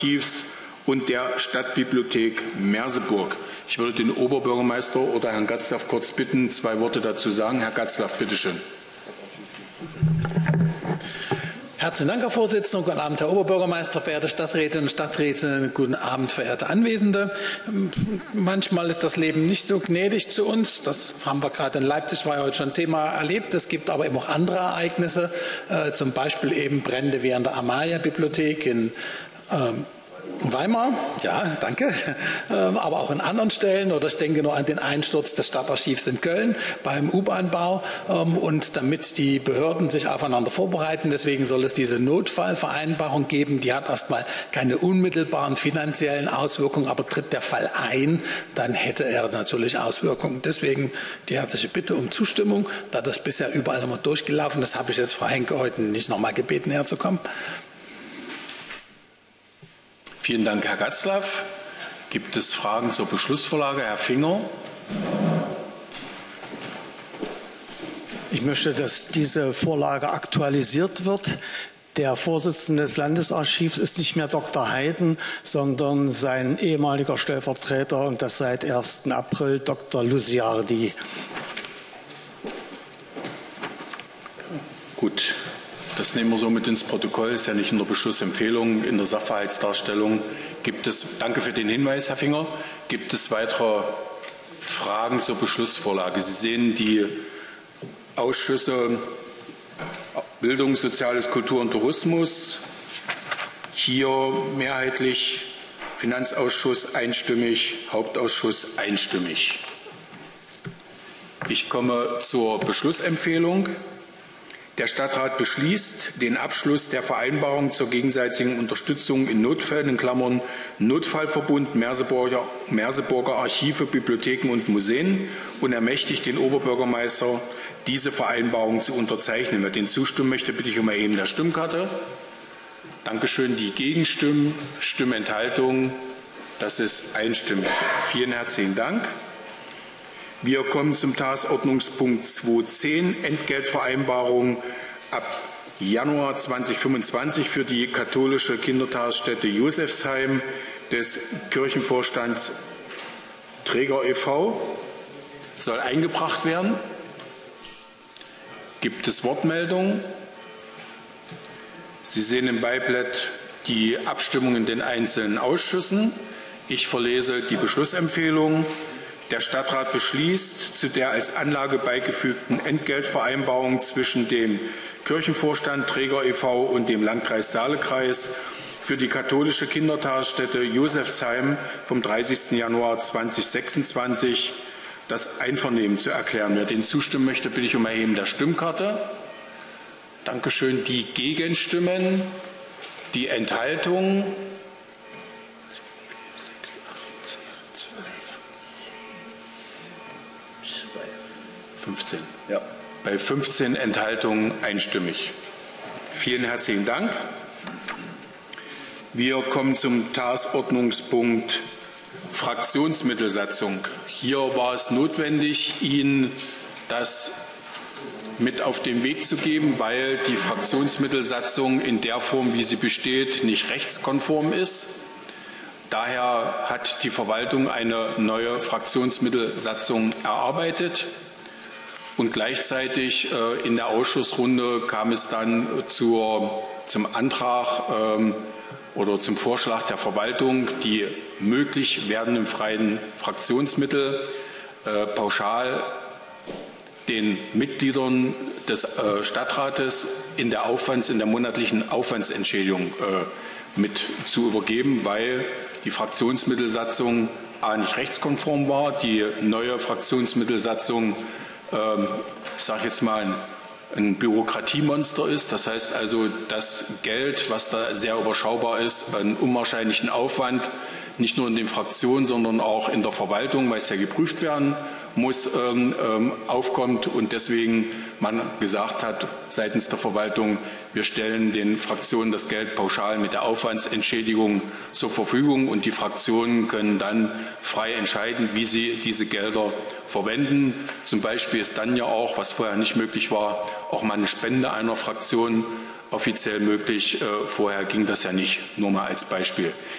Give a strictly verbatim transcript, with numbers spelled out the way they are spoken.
Archivs und der Stadtbibliothek Merseburg. Ich würde den Oberbürgermeister oder Herrn Gatzlaff kurz bitten, zwei Worte dazu sagen. Herr Gatzlaff, bitteschön. Herzlichen Dank, Herr Vorsitzender. Guten Abend, Herr Oberbürgermeister, verehrte Stadträtinnen und Stadträte. Guten Abend, verehrte Anwesende. Manchmal ist das Leben nicht so gnädig zu uns. Das haben wir gerade in Leipzig, war ja heute schon Thema, erlebt. Es gibt aber eben auch andere Ereignisse, äh, zum Beispiel eben Brände während der Amalia-Bibliothek in ähm, Weimar, ja, danke, aber auch an anderen Stellen, oder ich denke nur an den Einsturz des Stadtarchivs in Köln beim U-Bahn-Bau, und damit die Behörden sich aufeinander vorbereiten, deswegen soll es diese Notfallvereinbarung geben, die hat erstmal keine unmittelbaren finanziellen Auswirkungen, aber tritt der Fall ein, dann hätte er natürlich Auswirkungen. Deswegen die herzliche Bitte um Zustimmung, da das bisher überall immer durchgelaufen ist, habe ich jetzt Frau Henke heute nicht nochmal gebeten, herzukommen. Vielen Dank, Herr Gatzlaff. Gibt es Fragen zur Beschlussvorlage? Herr Finger. Ich möchte, dass diese Vorlage aktualisiert wird. Der Vorsitzende des Landesarchivs ist nicht mehr Doktor Heiden, sondern sein ehemaliger Stellvertreter, und das seit ersten April Doktor Luciardi. Gut. Das nehmen wir so mit ins Protokoll, ist ja nicht in der Beschlussempfehlung, in der Sachverhaltsdarstellung. Gibt es, danke für den Hinweis, Herr Finger. Gibt es weitere Fragen zur Beschlussvorlage? Sie sehen die Ausschüsse Bildung, Soziales, Kultur und Tourismus. Hier mehrheitlich Finanzausschuss einstimmig, Hauptausschuss einstimmig. Ich komme zur Beschlussempfehlung. Der Stadtrat beschließt den Abschluss der Vereinbarung zur gegenseitigen Unterstützung in Notfällen, in Klammern Notfallverbund Merseburger, Merseburger Archive, Bibliotheken und Museen, und ermächtigt den Oberbürgermeister, diese Vereinbarung zu unterzeichnen. Wer dem zustimmen möchte, bitte ich um Erheben der Stimmkarte. Dankeschön. Die Gegenstimmen, Stimmenthaltung, das ist einstimmig. Vielen herzlichen Dank. Wir kommen zum Tagesordnungspunkt zwei Punkt zehn, Entgeltvereinbarung ab Januar zweitausendfünfundzwanzig für die katholische Kindertagesstätte Josefsheim des Kirchenvorstands Träger e V Soll eingebracht werden. Gibt es Wortmeldungen? Sie sehen im Beiblatt die Abstimmung in den einzelnen Ausschüssen. Ich verlese die Beschlussempfehlung. Der Stadtrat beschließt, zu der als Anlage beigefügten Entgeltvereinbarung zwischen dem Kirchenvorstand Träger e V und dem Landkreis Saale-Kreis für die katholische Kindertagesstätte Josefsheim vom dreißigsten Januar zweitausendsechsundzwanzig das Einvernehmen zu erklären. Wer dem zustimmen möchte, bitte ich um Erheben der Stimmkarte. Dankeschön. Die Gegenstimmen, die Enthaltungen. fünfzehn. Ja. Bei fünfzehn Enthaltungen einstimmig. Vielen herzlichen Dank. Wir kommen zum Tagesordnungspunkt Fraktionsmittelsatzung. Hier war es notwendig, Ihnen das mit auf den Weg zu geben, weil die Fraktionsmittelsatzung in der Form, wie sie besteht, nicht rechtskonform ist. Daher hat die Verwaltung eine neue Fraktionsmittelsatzung erarbeitet. Und gleichzeitig äh, in der Ausschussrunde kam es dann zur, zum Antrag ähm, oder zum Vorschlag der Verwaltung, die möglich werdenden freien Fraktionsmittel äh, pauschal den Mitgliedern des äh, Stadtrates in der, Aufwands-, in der monatlichen Aufwandsentschädigung äh, mit zu übergeben, weil die Fraktionsmittelsatzung a. nicht rechtskonform war, die neue Fraktionsmittelsatzung ich sage jetzt mal, ein, ein Bürokratiemonster ist. Das heißt also, das Geld, was da sehr überschaubar ist, einen unwahrscheinlichen Aufwand, nicht nur in den Fraktionen, sondern auch in der Verwaltung, weil es ja geprüft werden muss, ähm, ähm, aufkommt, und deswegen man gesagt hat seitens der Verwaltung, wir stellen den Fraktionen das Geld pauschal mit der Aufwandsentschädigung zur Verfügung, und die Fraktionen können dann frei entscheiden, wie sie diese Gelder verwenden. Zum Beispiel ist dann ja auch, was vorher nicht möglich war, auch mal eine Spende einer Fraktion offiziell möglich. Vorher ging das ja nicht, nur mal als Beispiel.